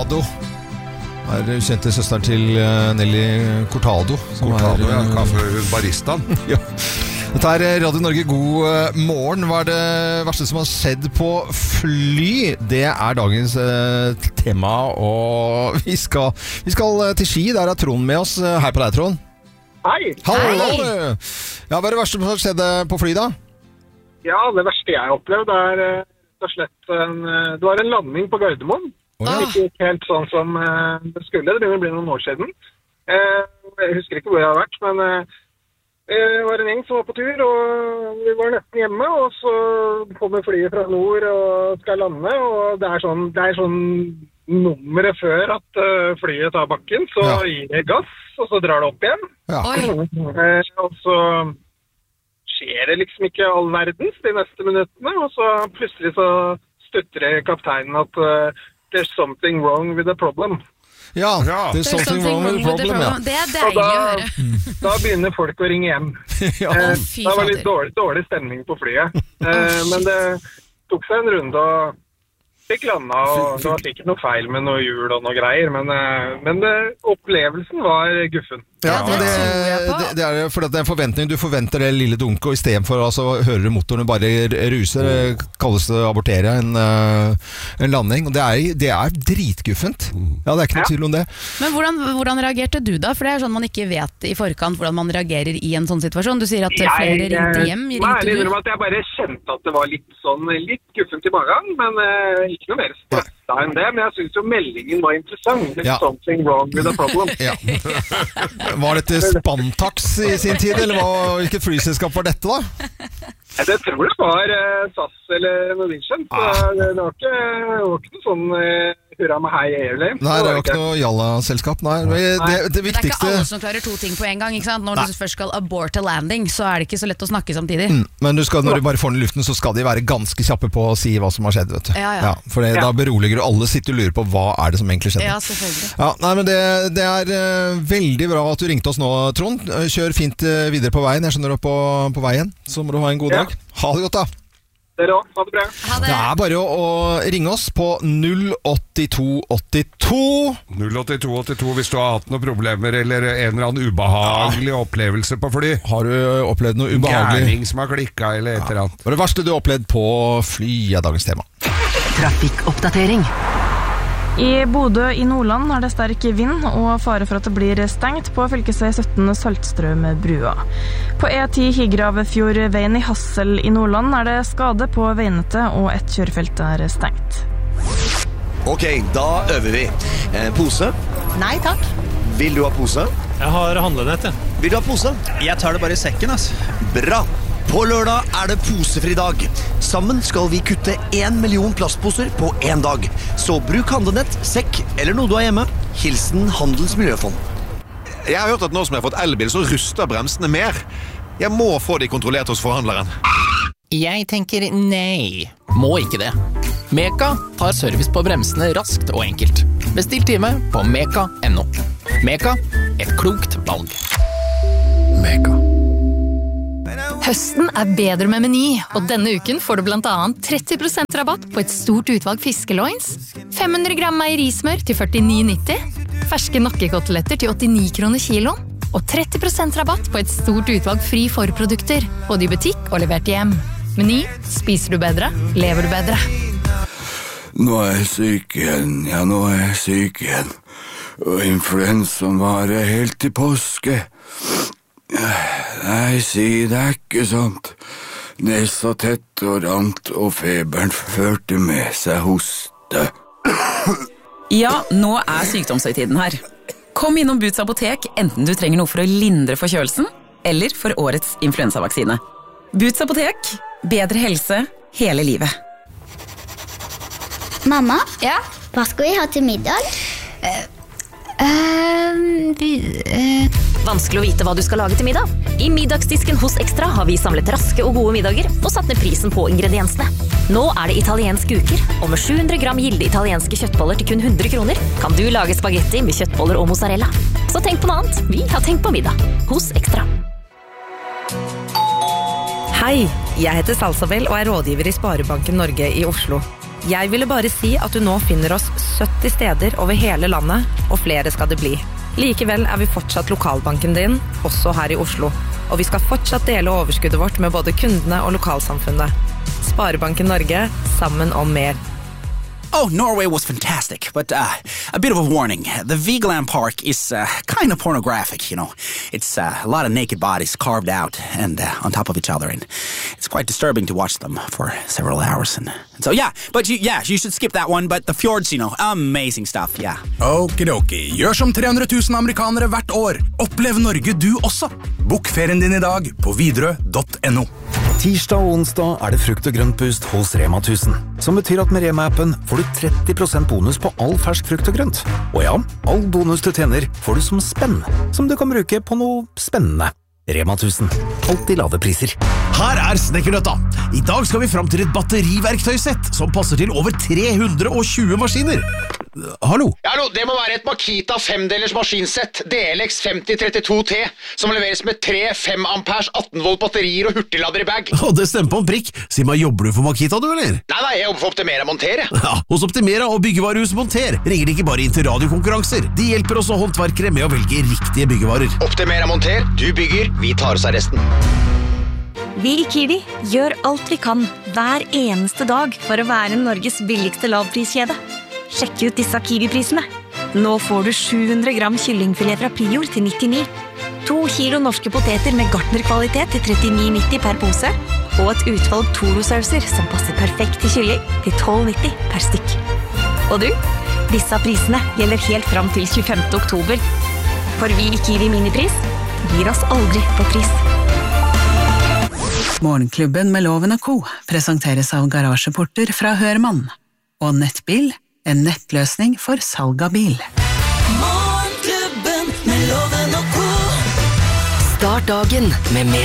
Cortado kjente søsteren til Nelly Cortado Cortado, ja, kaffebaristaen. Ja. Dette Radio Norge, god morgen. Hva det verste som har skjedd på fly? Det dagens tema, og vi skal til Ski. Der Trond med oss. Hei på deg, Trond. Hei. Hallo. Ja, hva det verste som har skjedd på fly da? Ja, det verste jeg opplevde rett og slett det var en landing på Gardermoen. Det gikk helt sånn som det skulle. Det begynner å bli noen år siden. Jeg husker ikke hvor jeg har vært, men det var en gjeng som var på tur, og vi var nesten hjemme, og så kommer flyet fra nord og skal lande, og det er sånn nummeret før at flyet tar bakken, så gir det gass, og så drar det opp igjen. Ja. Og så skjer det liksom ikke all verdens de neste minuttene, og så plutselig så støtter kapteinen at there's something wrong with the problem. Ja, there's something wrong with the problem, ja. Det deilig å høre. Da begynner folk å ringe hjem. Det var litt dårlig stemning på flyet. Men det tok seg en runde og fikk landa, og det var sikkert noe feil med noe hjul og noe greier, men opplevelsen var guffen. Ja, men det for at det en forventning. Du forventer det lille dunket, og i stedet for altså, hører du motorene bare ruser, kalles det abortere en landing, og det dritguffent. Ja, det ikke noe tvil om det. Men hvordan reagerte du da? For det sånn man ikke vet i forkant hvordan man reagerer i en sånn situasjon. Du sier at flere ringte hjem. Jeg bare kjente at det var litt guffent i magen, men ikke noe mer stressa enn det, men jeg synes jo meldingen var interessant. There's something wrong with the problem. Var dette Spantax i sin tid, eller hvilket flyselskap var dette da? Jeg tror det var SAS eller Norwegian, så det var ikke noe sånn hurra med hei airline. Nei, det var ikke noe jalla-selskap, nei. Det viktigste... Det ikke alle som klarer 2 ting på en gang, ikke sant? Når du først skal abort a landing, så det ikke så lett å snakke samtidig. Men når du bare får den i luften, så skal de være ganske kjappe på å si hva som har skjedd, vet du. Ja, for da beroliger du alle, sitter og lurer på hva det som egentlig skjedde. Ja, selvfølgelig. Ja, nei, men det veldig bra at du ringte oss nå, Trond. Kjør fint videre på veien. Jeg skjønner du på veien, så må du ha en god dag. Ha det godt da. Dere også, ha det bra. Det bare å ringe oss på 08282. 08282 hvis du har hatt noen problemer eller en eller annen ubehagelig opplevelse på fly. Har du opplevd noe ubehagelig? Gærning som har klikket eller et eller annet. Hva det verste du har opplevd på fly dagens tema? Trafikkoppdatering. I Bodø i Nordland det sterk vind og fare for at det blir stengt på fylkesvei 17 Saltstrøm-brua. På E10 Higravefjordveien i Hassel i Nordland det skade på veinettet og et kjørefelt stengt. Ok, da øver vi. Pose? Nei, takk. Vil du ha pose? Jeg har handlenett, Vil du ha pose? Jeg tar det bare i sekken, ass. Bra! På lørdag det posefri dag. Sammen skal vi kutte 1 million plastposer på 1 dag. Så bruk handlenett, sekk eller noe du har hjemme. Hilsen Handels Miljøfond. Jeg har hørt at nå som jeg har fått elbil, så ruster bremsene mer. Jeg må få de kontrollert hos forhandleren. Jeg tenker nei. Må ikke det. Meka tar service på bremsene raskt og enkelt. Bestill time på meka.no. Meka, et klokt valg. Meka. Høsten bedre med Meny, og denne uken får du blant annet 30% rabatt på et stort utvalg fiskeloins, 500 gram meierismør til 49,90, ferske nakkekoteletter til 89 kroner kiloen, og 30% rabatt på et stort utvalg fri forprodukter, både i butikk og levert hjem. Meny, spiser du bedre, lever du bedre. Nå jeg syk igjen, nå jeg syk igjen, og influensaen varer helt til påske. Nei, si det ikke sånt. Nesa tett og rant, og feberen førte med seg hoste. Ja, nå sykdomshøytiden her. Kom innom Boots apotek, enten du trenger noe for å lindre forkjølelsen, eller for årets influensavaksine. Boots apotek, bedre helse hele livet. Mamma, hva skal vi ha til middag? Vanskelig å vite hva du skal lage til middag. I middagsdisken hos Extra har vi samlet raske og gode middager og satt ned prisen på ingrediensene. Nå det italienske uker, og med 700 gram gilde italienske kjøttboller til kun 100 kroner kan du lage spagetti med kjøttboller og mozzarella. Så tenk på noe annet. Vi har tenkt på middag hos Extra. Hei, jeg heter Salsabel og rådgiver i Sparebanken Norge i Oslo. Jeg ville bare si at du nå finner oss 70 steder over hele landet, og flere skal det bli. Likevel vi fortsatt lokalbanken din, også her i Oslo. Og vi skal fortsatt dele overskuddet vårt med både kundene og lokalsamfunnet. Sparebanken Norge, sammen om mer. Oh, Norway was fantastic, but a bit of a warning. The Vigeland Park is kind of pornographic, you know. It's a lot of naked bodies carved out and on top of each other, and it's quite disturbing to watch them for several hours. And so, you should skip that one, but the fjords, you know, amazing stuff, yeah. Okidoki, gjør som 300 000 amerikanere hvert år. Opplev Norge du også. Bok ferien din i dag på Widerøe.no. Tirsdag og onsdag det frukt- og grøntboost hos Rema 1000, som betyr at med Rema-appen får du 30% bonus på all fersk frukt og grønt. Og ja, all bonus du tjener får du som spenn, som du kan bruke på noe spennende. Rema 1000. Alltid lave priser. Her Snekkernøtta. I dag skal vi fram til et batteriverktøysett som passer til over 320 maskiner. Hallo? Hallo, det må være et Makita 5-delers maskinsett DLX 5032T som leveres med 3 5 amperes 18 volt batterier og hurtiglader i bag. Det stemmer på en prikk. Si meg, jobber du for Makita du, eller? Nei, jeg jobber for Optimera Monter. Ja, hos Optimera og byggevarehus Monter ringer de ikke bare inn til radiokonkurranser. De hjelper også håndverkere med å velge riktige byggevarer. Optimera Monter, du bygger, vi tar oss av resten. Vi i Kiwi gjør alt vi kan hver eneste dag for å være Norges billigste lavpriskjede. Sjekk ut disse Kiwi-prisene. Nå får du 700 gram kyllingfilet fra Prior til 99, 2 kilo norske poteter med Gartner-kvalitet til 39,90 per pose, og et utvalg Toro-sauser som passer perfekt til kylling til 12,90 per stykk. Og du, disse prisene gjelder helt fram til 25. oktober. For vi i Kiwi Minipris gir oss aldri på pris. Morgenklubben med Loven og Co. presenteres av garasjeporter fra Hørmann. Og Nettbil, en nettløsning for salg av bil. Morgenklubben med Loven og Co. Start dagen med